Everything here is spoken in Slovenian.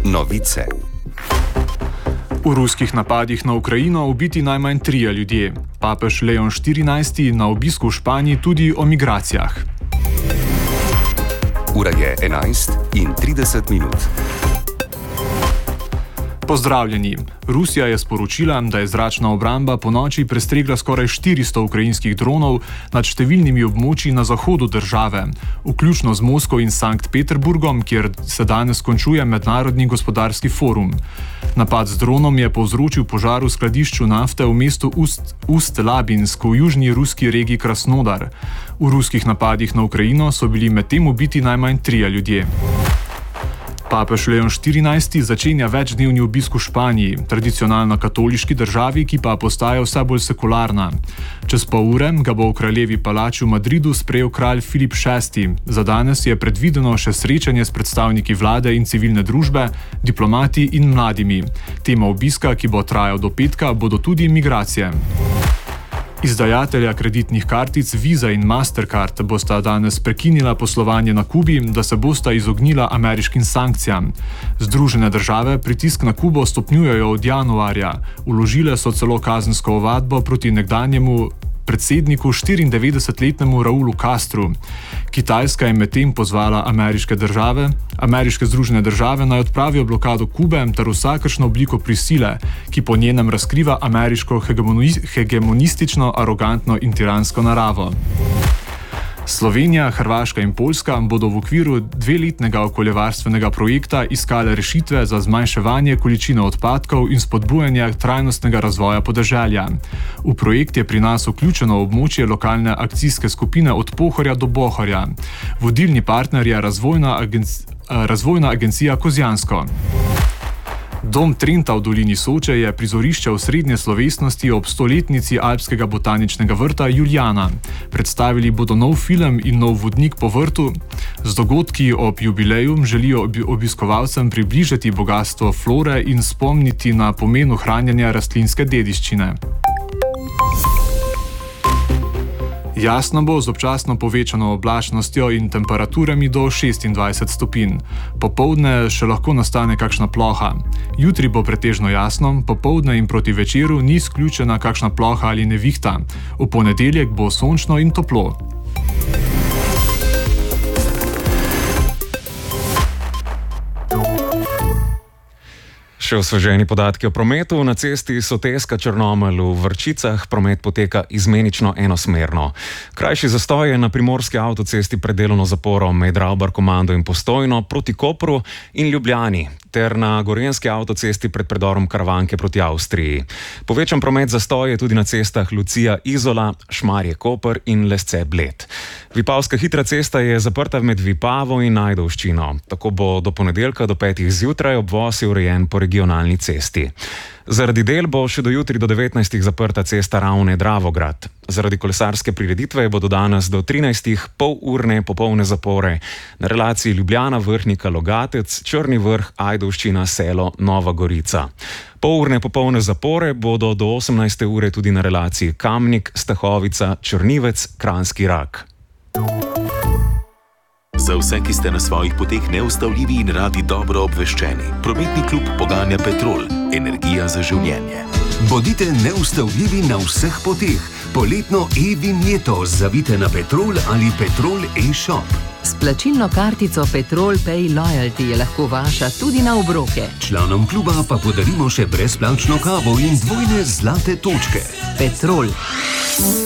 Novice. V ruskih napadih na Ukrajino ubiti najmanj 3 ljudje. Papež Leon XIV na obisku v Španiji tudi o migracijah. Ura je 11:30. Pozdravljeni. Rusija je sporočila, da je zračna obramba ponoči prestregla skoraj 400 ukrajinskih dronov nad številnimi območji na zahodu države, vključno z Moskvo in Sankt Peterburgom, kjer se danes končuje Mednarodni gospodarski forum. Napad z dronom je povzročil požar v skladišču nafte v mestu Ust-Labinsk v južni ruski regiji Krasnodar. V ruskih napadih na Ukrajino so bili medtem ubiti najmanj 3 ljudje. Papež Leon XIV začenja večdnevni obisk v Španiji, tradicionalno katoliški državi, ki pa postaja vse bolj sekularna. Čez pol ure ga bo v kraljevi palači v Madridu sprejel kralj Filip VI. Za danes je predvideno še srečanje s predstavniki vlade in civilne družbe, diplomati in mladimi. Tema obiska, ki bo trajal do petka, bodo tudi migracije. Izdajatelja kreditnih kartic Visa in Mastercard bosta danes prekinila poslovanje na Kubi, da se bosta izognila ameriškim sankcijam. Združene države pritisk na Kubo stopnjujejo od januarja. Vložile so celo kazensko ovadbo proti nekdanjemu predsedniku 94-letnemu Raulu Castru. Kitajska je medtem pozvala ameriške združene države naj odpravijo blokado Kube ter vsakršno obliko prisile, ki po njenem razkriva ameriško hegemonistično, arogantno in tiransko naravo. Slovenija, Hrvaška in Poljska bodo v okviru 2-letnega okoljevarstvenega projekta iskale rešitve za zmanjševanje količine odpadkov in spodbujanje trajnostnega razvoja podeželja. V projekt je pri nas vključeno območje lokalne akcijske skupine od Pohorja do Bohorja. Vodilni partner je Razvojna agencija Kozjansko. Dom Trenta v dolini Soče je prizorišče osrednje slovesnosti ob 100-letnici Alpskega botaničnega vrta Julijana. Predstavili bodo nov film in nov vodnik po vrtu. Z dogodki ob jubileju želijo obiskovalcem približati bogatstvo flore in spomniti na pomen ohranjanja rastlinske dediščine. Jasno bo z občasno povečano oblačnostjo in temperaturami do 26 stopinj. Popoldne še lahko nastane kakšna ploha. Jutri bo pretežno jasno, popoldne in proti večeru ni izključena kakšna ploha ali nevihta. V ponedeljek bo sončno in toplo. Še osveženi podatki o prometu. Na cesti Soteska-Črnomelj v Vrčicah promet poteka izmenično enosmerno. Krajši zastoj je na primorski avtocesti pred delovno zaporo med Ravbar-Komando in Postojno proti Kopru in Ljubljani ter na gorenjski avtocesti pred predorom Karavanke proti Avstriji. Povečan promet zastoj je tudi na cestah Lucija-Izola, Šmarje-Koper in Lesce-Bled. Vipavska hitra cesta je zaprta med Vipavo in Ajdovščino. Tako bo do ponedeljka do 5 zjutraj obvoz je urejen po regionalni cesti. Zaradi del bo še do jutri do 19 zaprta cesta Ravne-Dravograd. Zaradi kolesarske prireditve bodo danes do 13 polurne popolne zapore na relaciji Ljubljana-Vrhnika-Logatec, Črni Vrh, Ajdovščina, Selo, Nova Gorica. Polurne popolne zapore bodo do 18. ure tudi na relaciji Kamnik, Stahovica, Črnivec, Kranjski Rak. Za vse, ki ste na svojih poteh neustavljivi in radi dobro obveščeni, prometni klub poganja Petrol, energija za življenje. Bodite neustavljivi na vseh poteh. Poletno e-vinjeto zavite na Petrol ali Petrol e-shop. S plačilno kartico Petrol Pay Loyalty je lahko vaša tudi na obroke. Članom kluba pa podarimo še brezplačno kavo in 2 zlate točke. Petrol.